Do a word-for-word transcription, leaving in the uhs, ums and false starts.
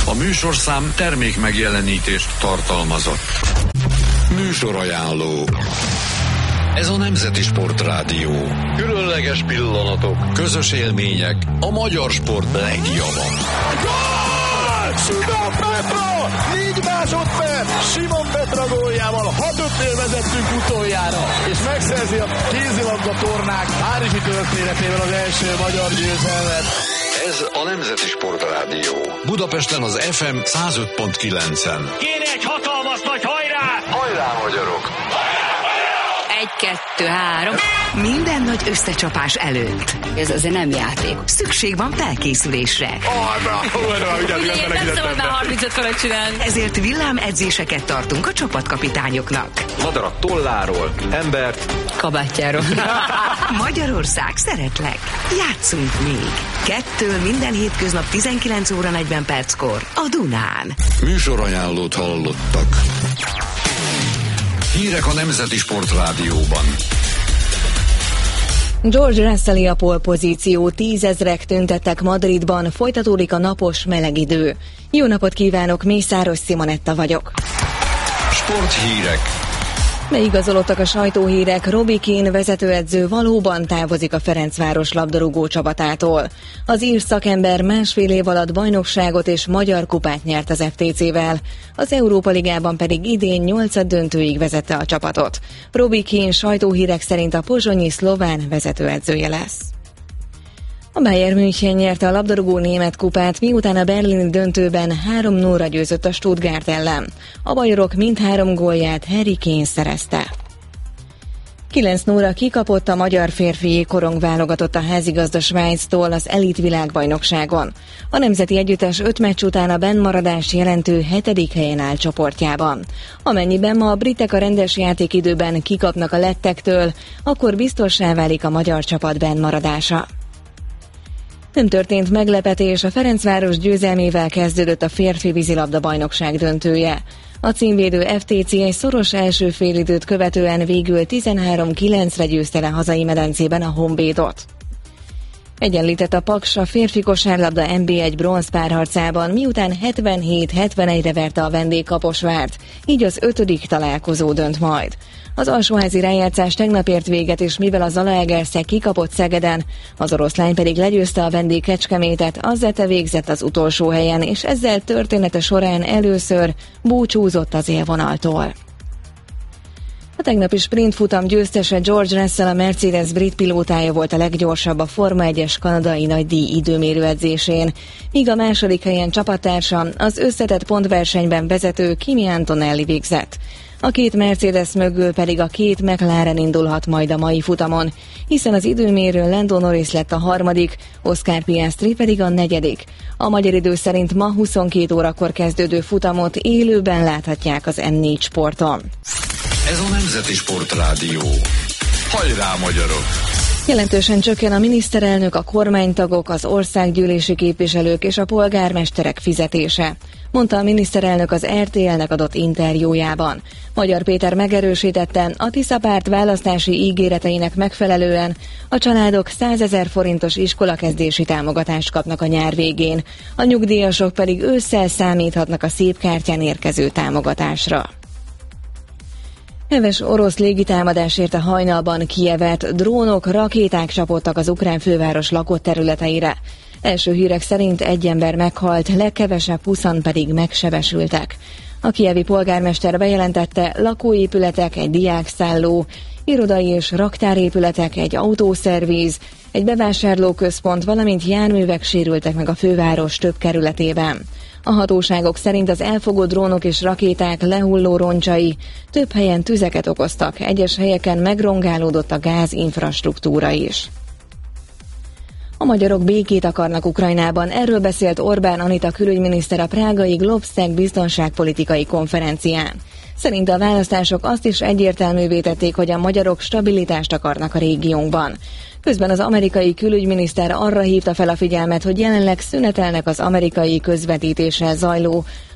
A műsorszám termék megjelenítést tartalmazott. Műsorajánló. Ez a Nemzeti Sportrádió. Különleges pillanatok, közös élmények, a magyar sport legjava. Gól! Simon Petra! négy másodperc! Simon Petra góljával hat ötnél vezettünk utoljára, és megszerzi a kézilabda tornák párizsi történetével az első magyar győzelmet. Ez a Nemzeti Sportrádió. Budapesten az ef em száz öt pont kilencen. Kéne egy hatalmas nagy hajrá! Hajrá, magyarok! Egy, kettő, három. Minden nagy összecsapás előtt. Ez azért nem játék. Szükség van felkészülésre. Én nem szabad már harmincöt fölött csinálni. Ezért villámedzéseket tartunk a csapatkapitányoknak. Madarat tolláról, embert kabátjáról. Magyarország, szeretlek. Játszunk még. Kettől minden hétköznap tizenkilenc óra negyven perckor a Dunán. Műsorajánlót hallottak. Hírek a Nemzeti Sportrádióban. George Russell a pole-pozíció, tízezrek tüntettek Madridban, folytatódik a napos meleg idő. Jó napot kívánok, Mészáros Simonetta vagyok. Sporthírek. Beigazolódtak a sajtóhírek, Robbie Keane vezetőedző valóban távozik a Ferencváros labdarúgó csapatától. Az ír szakember másfél év alatt bajnokságot és magyar kupát nyert az ef té cével, az Európa Ligában pedig idén nyolcad döntőig vezette a csapatot. Robbie Keane sajtóhírek szerint a pozsonyi szlován vezetőedzője lesz. A Bayern München nyerte a labdarúgó német kupát, miután a berlini döntőben három nullra győzött a Stuttgart ellen. A bajorok mindhárom gólját Harry Kane szerezte. kilenc nullra kikapott a magyar férfi korong válogatott a házigazda Svájctól az elit világbajnokságon. A nemzeti együttes öt meccs után a bennmaradást jelentő hetedik helyen áll csoportjában. Amennyiben ma a britek a rendes játékidőben kikapnak a lettektől, akkor biztossá válik a magyar csapat bennmaradása. Nem történt meglepetés, a Ferencváros győzelmével kezdődött a férfi vízilabda bajnokság döntője. A címvédő ef té cé egy szoros első félidőt követően végül tizenhárom kilencre győzte le hazai medencében a Honvédot. Egyenlített a Paks a férfi kosárlabda en bé egy bronz párharcában, miután hetvenhét hetvenegyre verte a vendégkaposvárt, így az ötödik találkozó dönt majd. Az alsóházi rájátszás tegnap ért véget, és mivel a Zalaegerszeg kikapott Szegeden, az oroszlány pedig legyőzte a vendég Kecskemétet, az Zete végzett az utolsó helyen, és ezzel története során először búcsúzott az élvonaltól. A tegnapi sprintfutam győztese George Russell, a Mercedes brit pilótája volt a leggyorsabb a Forma egyes kanadai nagydíj időmérő edzésén, míg a második helyen csapattársa, az összetett pontversenyben vezető Kimi Antonelli végzett. A két Mercedes mögül pedig a két McLaren indulhat majd a mai futamon, hiszen az időmérőn Lando Norris lett a harmadik, Oscar Piastri pedig a negyedik. A magyar idő szerint ma huszonkét órakor kezdődő futamot élőben láthatják az en négy Sporton. Ez a Nemzeti Sportrádió. Hajrá, magyarok! Jelentősen csökken a miniszterelnök, a kormánytagok, az országgyűlési képviselők és a polgármesterek fizetése, mondta a miniszterelnök az er té el-nek adott interjújában. Magyar Péter megerősítette, a Tisza párt választási ígéreteinek megfelelően a családok százezer forintos iskolakezdési támogatást kapnak a nyár végén, a nyugdíjasok pedig ősszel számíthatnak a szép kártyán érkező támogatásra. Heves orosz légitámadás érte hajnalban Kijevet, drónok, rakéták csapódtak az ukrán főváros lakott területeire. Első hírek szerint egy ember meghalt, legkevesebb huszan pedig megsebesültek. A kijevi polgármester bejelentette, lakóépületek, egy diákszálló, irodai és raktárépületek, egy autószervíz, egy bevásárlóközpont, valamint járművek sérültek meg a főváros több kerületében. A hatóságok szerint az elfogott drónok és rakéták lehulló roncsai több helyen tüzeket okoztak, egyes helyeken megrongálódott a gázinfrastruktúra is. A magyarok békét akarnak Ukrajnában, erről beszélt Orbán Anita külügyminiszter a prágai Globszeg biztonságpolitikai konferencián. Szerint a választások azt is egyértelművé tették, hogy a magyarok stabilitást akarnak a régiónkban. Közben az amerikai külügyminiszter arra hívta fel a figyelmet, hogy jelenleg szünetelnek az amerikai közvetítéssel zajló